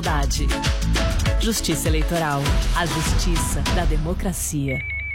desigualdade. Justiça Eleitoral. A justiça da democracia.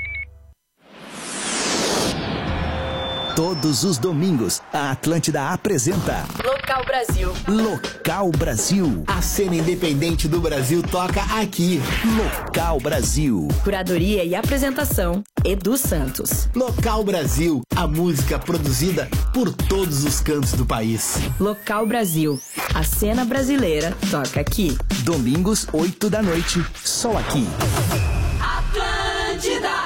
Todos os domingos, a Atlântida apresenta Local Brasil. Local Brasil. A cena independente do Brasil toca aqui. Local Brasil. Curadoria e apresentação, Edu Santos. Local Brasil, a música produzida por todos os cantos do país. Local Brasil. A cena brasileira toca aqui. Domingos, 8 da noite, só aqui. Atlântida.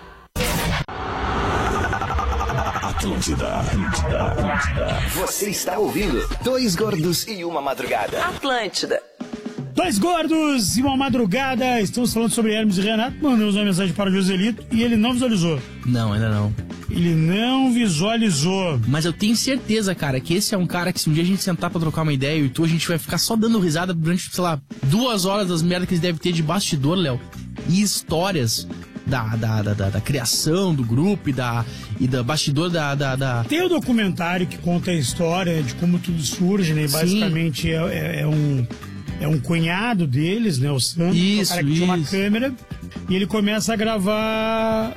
Atlântida. Você está ouvindo Dois Gordos e Uma Madrugada. Atlântida. Dois gordos e uma madrugada. Estamos falando sobre Hermes e Renato. Mandamos uma mensagem para o Joselito e ele não visualizou. Não, ainda não. Ele não visualizou. Mas eu tenho certeza, cara, que esse é um cara que se um dia a gente sentar pra trocar uma ideia e tu, a gente vai ficar só dando risada durante, sei lá, 2 horas das merdas que eles devem ter de bastidor, Léo. E histórias da criação do grupo e da bastidor da... Tem o documentário que conta a história de como tudo surge, né? Basicamente é um cunhado deles, né? O Santos, isso, o cara que tinha uma câmera. E ele começa a gravar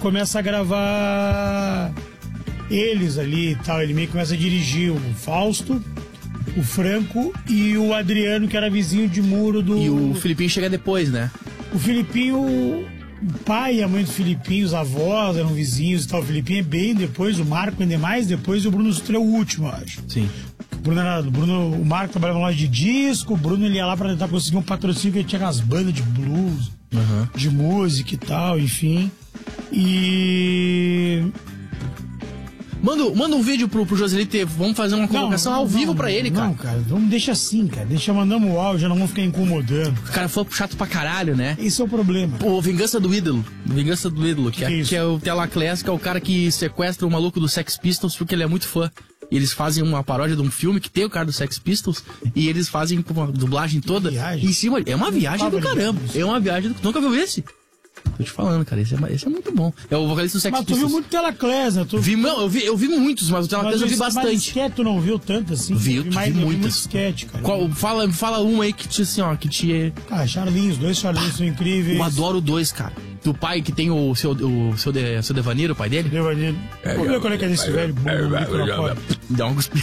eles ali e tal. Ele meio que começa a dirigir o Fausto, o Franco e o Adriano, que era vizinho de muro do... E o Filipinho chega depois, né? O Filipinho, o pai e a mãe do Filipinho, os avós eram vizinhos e tal. O Filipinho é bem depois, o Marco ainda mais depois, e o Bruno Sutra é o último, eu acho. Sim. O Marco trabalhava na loja de disco, o Bruno ele ia lá pra tentar conseguir um patrocínio, que ele tinha as bandas de blues, de música e tal, enfim. E... Manda um vídeo pro Joselito, vamos fazer uma convocação ao vivo pra ele, cara. Não, cara, deixa assim, cara. Mandamos o áudio, já não vamos ficar incomodando. O cara foi chato pra caralho, né? Esse é o problema. Pô, Vingança do Ídolo, que é o Telaclass, que é o cara que sequestra o maluco do Sex Pistols porque ele é muito fã. E eles fazem uma paródia de um filme que tem o cara do Sex Pistols e eles fazem uma dublagem toda em cima. É uma viagem do caramba. É uma viagem do... Nunca viu esse? Tô te falando, cara, esse é muito bom. É o vocalista do Sex Pistols. Mas tu viu muito Telaclass, né? Eu vi muitos, mas o Telaclass eu vi bastante. Mas sketch tu não viu tanto assim? Vi muito muitas. Sketch, cara. Fala um aí que te, assim, ó, que te é... Ah, Charlinhos, 2 Charlinhos são incríveis. Eu adoro 2, cara. Do pai que tem o seu Devanir, o pai dele? Devanir. Vamos ver qual é que é desse velho bom. Dá um cuspinho.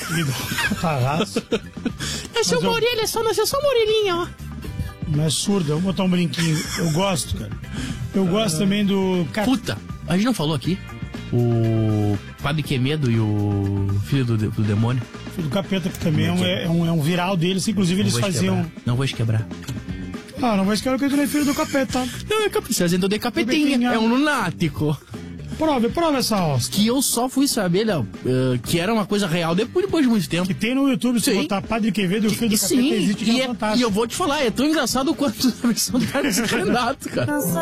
Essa é uma orelha, só uma orelhinha, ó. Não é surdo, vamos botar um brinquinho. Eu gosto, cara. Eu gosto também do... Puta, a gente não falou aqui? O Padre Quemedo e o filho do demônio. O filho do capeta, que também é um viral deles. Inclusive eles faziam... Não vou te quebrar. Não vai esquecer que eu não é filho do capeta. Não, é capeta. Você fazendo de capetinha. É um lunático. Prova essa hóstia. Que eu só fui saber, Léo, que era uma coisa real depois de muito tempo. Que tem no YouTube, se botar Padre Quevedo e o filho do capeta existe, que é fantástico. E eu vou te falar, é tão engraçado quanto a versão do Carlos Renato, cara.